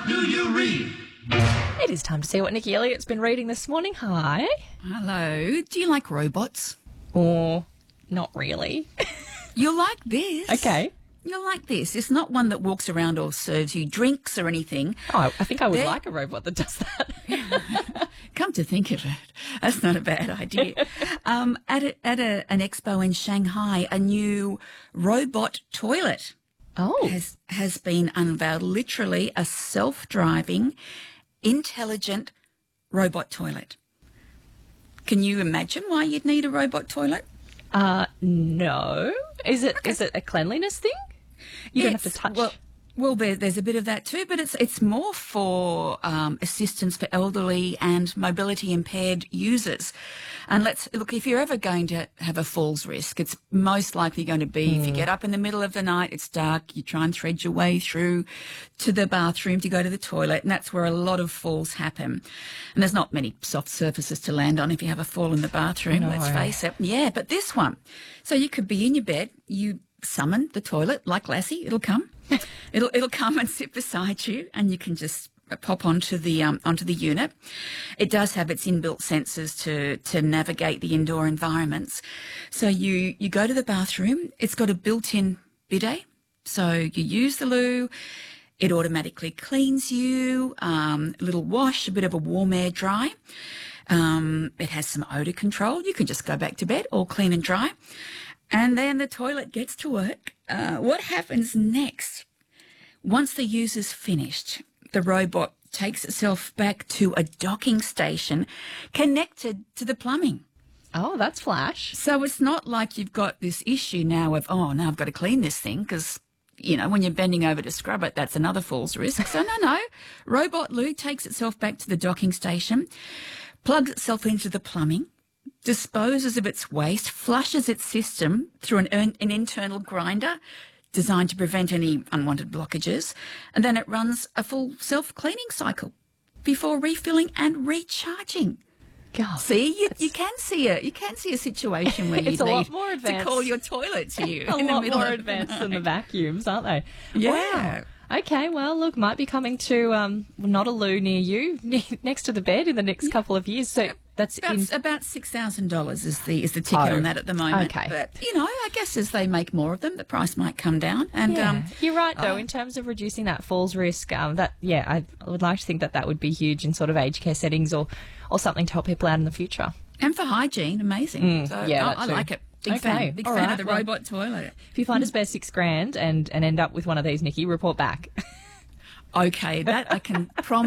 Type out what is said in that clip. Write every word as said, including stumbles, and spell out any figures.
do you read? It is time to see what Nikki Elliott's been reading this morning. Hi. Hello. Do you like robots? Or not really. You'll like this. Okay. You'll like this. It's not one that walks around or serves you drinks or anything. Oh, I think I would They're- like a robot that does that. Come to think of it, that's not a bad idea. um, at a, at a, an expo in Shanghai, a new robot toilet Oh. has has been unveiled. Literally a self-driving, intelligent robot toilet. Can you imagine why you'd need a robot toilet? Uh, no. Is it is it a cleanliness thing? You don't have to It's- touch. Well, well there, there's a bit of that too, but it's it's more for um, assistance for elderly and mobility impaired users. And let's look, if you're ever going to have a falls risk, it's most likely going to be if you get up in the middle of the night, it's dark, you try and thread your way through to the bathroom to go to the toilet, and that's where a lot of falls happen. And there's not many soft surfaces to land on if you have a fall in the bathroom, let's No. face it. Yeah, but this one. So you could be in your bed, you summon the toilet like Lassie, it'll come. it'll it'll come and sit beside you, and you can just pop onto the um, onto the unit. It does have its inbuilt sensors to to navigate the indoor environments. So you you go to the bathroom. It's got a built-in bidet, so you use the loo. It automatically cleans you. Um, a little wash, a bit of a warm air dry. Um, it has some odour control. You can just go back to bed, all clean and dry. And then the toilet gets to work. Uh, what happens next? Once the user's finished, the robot takes itself back to a docking station connected to the plumbing. Oh, that's flash. So it's not like you've got this issue now of, oh, now I've got to clean this thing because, you know, when you're bending over to scrub it, that's another falls risk. So no, no. Robot loo takes itself back to the docking station, plugs itself into the plumbing, disposes of its waste, flushes its system through an, an internal grinder designed to prevent any unwanted blockages, and then it runs a full self-cleaning cycle before refilling and recharging. God. See, you, you can see a you can see a situation where you It's a need lot more to advanced. call your toilet to you A in the lot middle more of advanced the than the night. vacuums, aren't they? Yeah. Wow. Okay, well, look, might be coming to um, not a loo near you, next to the bed in the next couple of years. So that's About, in. about six thousand dollars is the is the ticket Oh, on that at the moment. okay. But you know, I guess as they make more of them, the price might come down. And Yeah. um, You're right, though, uh, in terms of reducing that falls risk. Um, that yeah, I, I would like to think that that would be huge in sort of aged care settings or, or something to help people out in the future. and for hygiene, amazing. so yeah, I, that I too. like it. Big Okay, fan. Big all fan right, of the well- robot toilet. If you find a spare six grand and, and end up with one of these, Nikki, report back. Okay, that I can promise.